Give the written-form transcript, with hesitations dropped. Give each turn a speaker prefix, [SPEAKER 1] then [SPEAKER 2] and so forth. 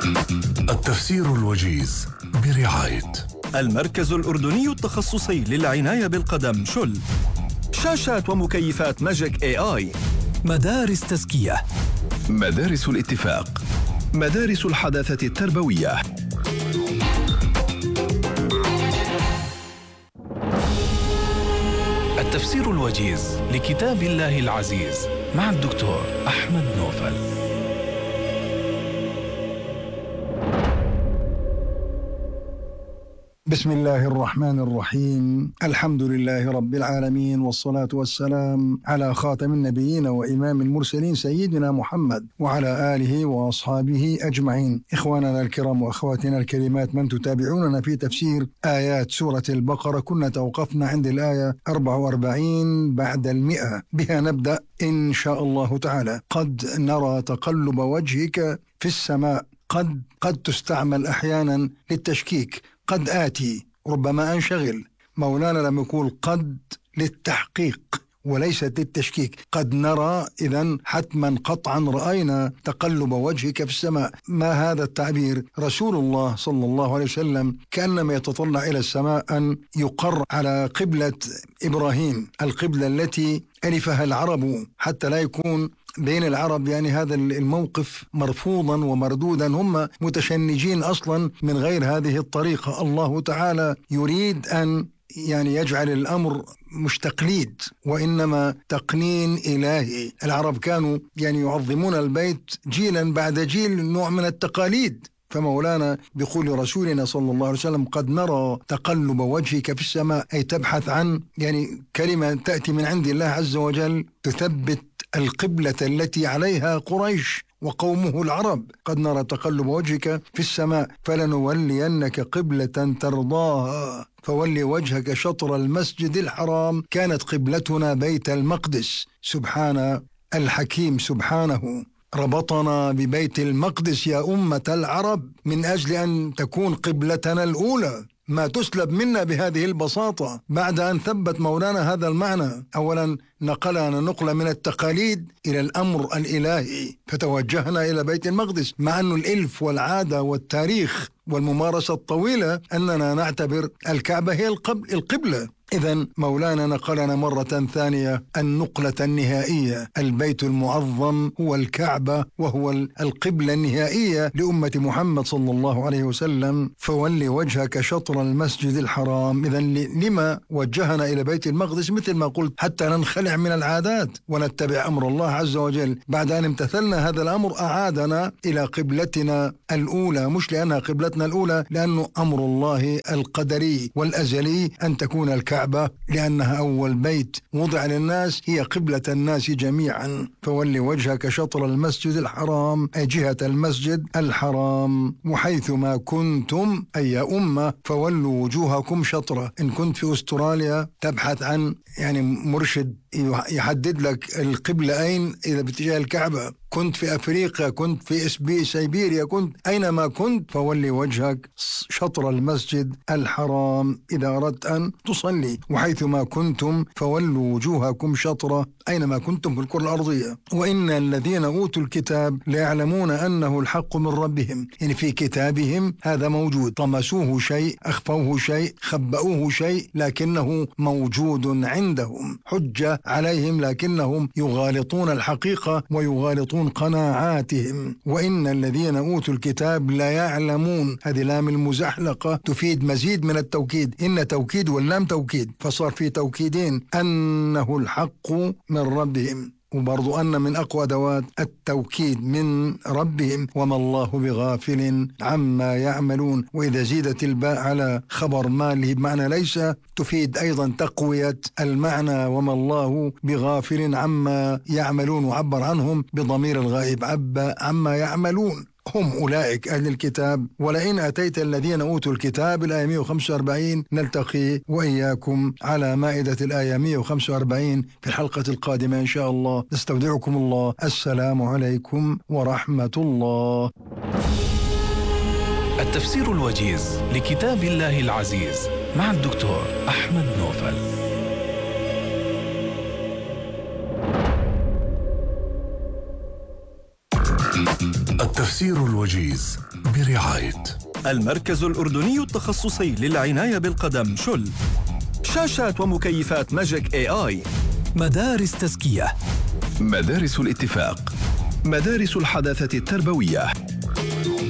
[SPEAKER 1] التفسير الوجيز برعاية
[SPEAKER 2] المركز الأردني التخصصي للعناية بالقدم شل، شاشات ومكيفات ماجيك AI،
[SPEAKER 1] مدارس تزكية، مدارس الاتفاق، مدارس الحداثة التربوية. التفسير الوجيز لكتاب الله العزيز مع الدكتور أحمد نوفل.
[SPEAKER 3] بسم الله الرحمن الرحيم. الحمد لله رب العالمين، والصلاة والسلام على خاتم النبيين وإمام المرسلين سيدنا محمد وعلى آله وأصحابه أجمعين. إخواننا الكرام وأخواتنا الكريمات من تتابعوننا في تفسير آيات سورة البقرة، كنا توقفنا عند الآية 44 بعد 100. بها نبدأ إن شاء الله تعالى. قد نرى تقلب وجهك في السماء. قد تستعمل أحيانا للتشكيك، قد آتي ربما أنشغل. مولانا لما يقول قد للتحقيق وليست للتشكيك. قد نرى، إذن حتما قطعا رأينا تقلب وجهك في السماء. ما هذا التعبير؟ رسول الله صلى الله عليه وسلم كأنما يتطلع إلى السماء أن يقر على قبلة إبراهيم، القبلة التي ألفها العرب، حتى لا يكون بين العرب يعني هذا الموقف مرفوضا ومردودا. هم متشنجين أصلا من غير هذه الطريقة. الله تعالى يريد أن يعني يجعل الأمر مش تقليد وإنما تقنين إلهي. العرب كانوا يعني يعظمون البيت جيلا بعد جيل، نوع من التقاليد. فمولانا بيقول رسولنا صلى الله عليه وسلم قد نرى تقلب وجهك في السماء، أي تبحث عن يعني كلمة تأتي من عند الله عز وجل تثبت القبلة التي عليها قريش وقومه العرب. قد نرى تقلب وجهك في السماء فلنولينك قبلة ترضاها فولي وجهك شطر المسجد الحرام. كانت قبلتنا بيت المقدس. سبحان الحكيم سبحانه، ربطنا ببيت المقدس يا أمة العرب من أجل أن تكون قبلتنا الأولى. ما تسلب منا بهذه البساطة بعد أن ثبت مولانا هذا المعنى. أولا نقلنا نقلة من التقاليد إلى الأمر الإلهي، فتوجهنا إلى بيت المقدس، مع أن الإلف والعادة والتاريخ والممارسة الطويلة أننا نعتبر الكعبة هي القبلة. إذن مولانا نقلنا مرة ثانية النقلة النهائية. البيت المعظم هو الكعبة، وهو القبلة النهائية لأمة محمد صلى الله عليه وسلم. فولي وجهك شطر المسجد الحرام. إذن لما وجهنا إلى بيت المقدس؟ مثل ما قلت، حتى ننخلع من العادات ونتبع أمر الله عز وجل. بعد أن امتثلنا هذا الأمر أعادنا إلى قبلتنا الأولى، مش لأنها قبلتنا الأولى، لأنه أمر الله القدري والأزلي أن تكون الكعبة لأنها أول بيت وضع للناس، هي قبلة الناس جميعا. فولي وجهك شطر المسجد الحرام، أي جهة المسجد الحرام. وحيثما كنتم، أي يا أمة، فولوا وجوهكم شطرة. إن كنت في أستراليا تبحث عن يعني مرشد يحدد لك القبلة أين إذا باتجاه الكعبة. كنت في أفريقيا، كنت في سيبيريا، كنت أينما كنت، فولي وجهك شطر المسجد الحرام إذا أردت أن تصلي. وحيثما كنتم فولوا وجوهكم شطرة، أينما كنتم في الكرة الأرضية. وإن الذين أوتوا الكتاب ليعلمون أنه الحق من ربهم. يعني في كتابهم هذا موجود، طمسوه شيء، أخفوه شيء، خبأوه شيء، لكنه موجود عندهم، حجة عليهم، لكنهم يغالطون الحقيقة ويغالطون قناعاتهم. وإن الذين أوتوا الكتاب لا يعلمون، هذه لام المزحلقة تفيد مزيد من التوكيد. إن توكيد واللام توكيد، فصار في توكيدين، أنه الحق من ربهم. وبرضو أن من أقوى أدوات التوكيد من ربهم، وما الله بغافل عما يعملون. وإذا زيدت الباء على خبر ما اللي بمعنى ليس تفيد أيضا تقوية المعنى، وما الله بغافل عما يعملون، وعبر عنهم بضمير الغائب عما يعملون. هم أولئك أهل الكتاب. ولئن أتيت الذين أوتوا الكتاب، الآية 145. نلتقي وإياكم على مائدة الآية 145 في الحلقة القادمة إن شاء الله. نستودعكم الله. السلام عليكم ورحمة الله.
[SPEAKER 1] التفسير الوجيز لكتاب الله العزيز مع الدكتور أحمد نوفل. التفسير
[SPEAKER 4] تيسير الوجيز برعاية
[SPEAKER 2] المركز الأردني التخصصي للعناية بالقدم شل. شاشات ومكيفات ماجيك AI.
[SPEAKER 1] مدارس تزكية،
[SPEAKER 4] مدارس الاتفاق، مدارس الحداثة التربوية.